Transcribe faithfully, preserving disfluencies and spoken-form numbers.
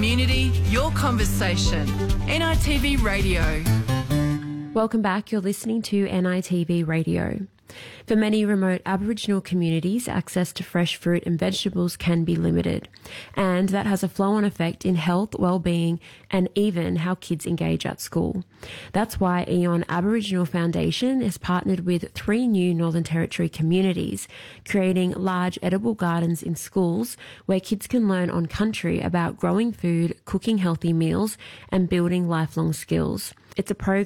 community, your conversation. N I T V Radio. Welcome back. You're listening to N I T V Radio. For many remote Aboriginal communities, access to fresh fruit and vegetables can be limited, and that has a flow-on effect in health, well-being, and even how kids engage at school. That's why Eon Aboriginal Foundation is partnered with three new Northern Territory communities, creating large edible gardens in schools where kids can learn on country about growing food, cooking healthy meals, and building lifelong skills. It's a program